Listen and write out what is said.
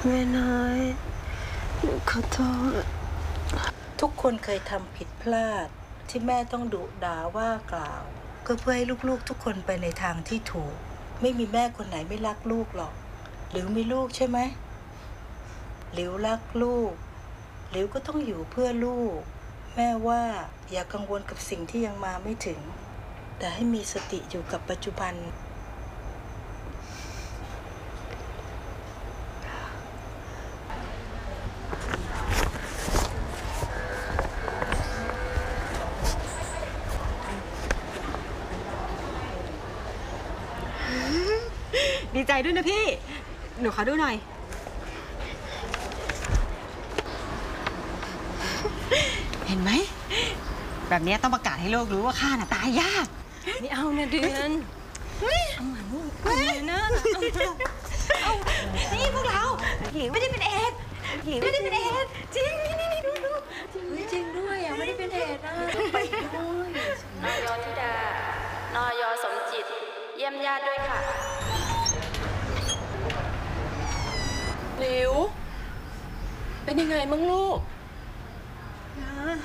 แม่น้อยหนูขอโทษทุกคนเคยทำผิดพลาดที่แม่ต้องดุด่าว่ากล่าวก็เพื่อให้ลูกๆทุกคนไปในทางที่ถูกไม่มีแม่คนไหนไม่รักลูกหรอกหลิวมีลูกใช่ไหมหลิวรักลูกหลิวก็ต้องอยู่เพื่อลูกแม่ว่าอย่ากังวลกับสิ่งที่ยังมาไม่ถึงแต่ให้มีสติอยู่กับปัจจุบันดีใจด้วยนะพี่หนูขอดูหน่อยเห็นไหมแบบนี้ต้องประกาศให้โลกรู้ว่าข้าน่ะตายยากไม่เอานะเดือนเอามาลูกเอามานะเอานี่พวกเราหิวไม่ได้เป็นเอดหิวไม่ได้เป็นเอดจริงนี่ดูจริงด้วยอ่ะไม่ได้เป็นเอดนะไปด้วยนยธิดานยสมจิตเยี่ยมญาติด้วยค่ะหลิวเป็นยังไงบ้างลูก